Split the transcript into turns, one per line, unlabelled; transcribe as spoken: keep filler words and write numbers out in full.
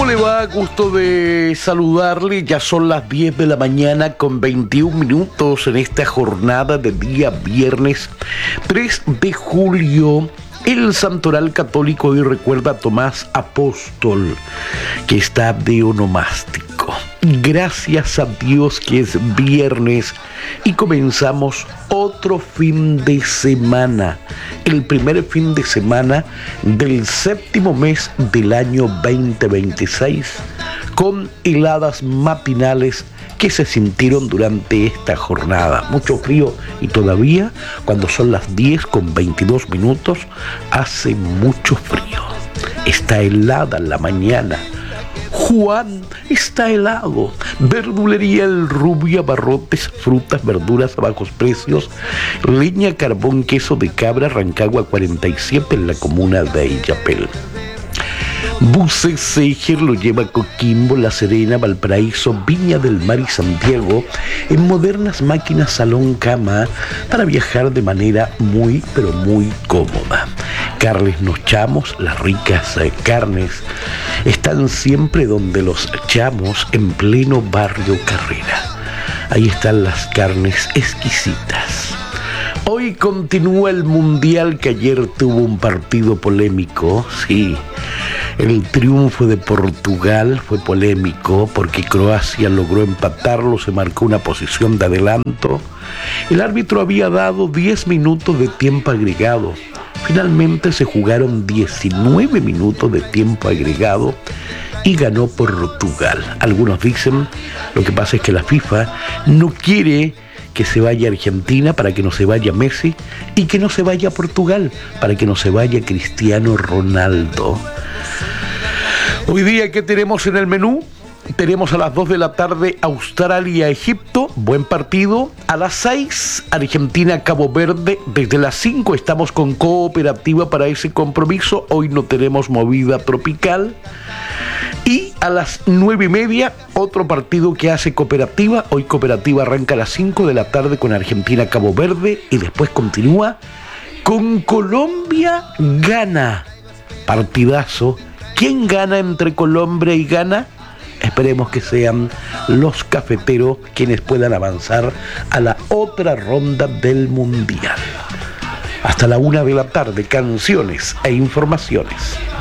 le va? Gusto de saludarle. Ya son las diez de la mañana con veintiún minutos en esta jornada de día viernes tres de julio. El Santoral Católico hoy recuerda a Tomás Apóstol, que está de onomástico. Gracias a Dios que es viernes y comenzamos otro fin de semana, el primer fin de semana del séptimo mes del año veinte veintiséis, con heladas matinales que se sintieron durante esta jornada. Mucho frío y todavía cuando son las diez con veintidós minutos hace mucho frío. Está helada la mañana. Juan está helado. Verdulería El Rubio, abarrotes, frutas, verduras a bajos precios, leña, carbón, queso de cabra, Rancagua cuarenta y siete en la comuna de Illapel. Buses Seger lo lleva a Coquimbo, La Serena, Valparaíso, Viña del Mar y Santiago en modernas máquinas salón cama para viajar de manera muy pero muy cómoda. Carnes Nos Chamos, las ricas eh, carnes están siempre donde los chamos, en pleno barrio Carrera. Ahí están las carnes exquisitas. Hoy continúa el Mundial, que ayer tuvo un partido polémico, sí. El triunfo de Portugal fue polémico porque Croacia logró empatarlo, se marcó una posición de adelanto. El árbitro había dado diez minutos de tiempo agregado. Finalmente se jugaron diecinueve minutos de tiempo agregado y ganó Portugal. Algunos dicen, lo que pasa es que la FIFA no quiere que se vaya Argentina para que no se vaya Messi y que no se vaya Portugal para que no se vaya Cristiano Ronaldo. Hoy día, ¿qué tenemos en el menú? Tenemos a las dos de la tarde Australia-Egipto, buen partido. A las seis, Argentina-Cabo Verde. Desde las cinco estamos con Cooperativa para ese compromiso. Hoy no tenemos movida tropical. Y a las nueve y media, otro partido que hace Cooperativa. Hoy Cooperativa arranca a las cinco de la tarde con Argentina-Cabo Verde y después continúa con Colombia-Ghana. Partidazo. ¿Quién gana entre Colombia y Ghana? Esperemos que sean los cafeteros quienes puedan avanzar a la otra ronda del Mundial. Hasta la una de la tarde, canciones e informaciones.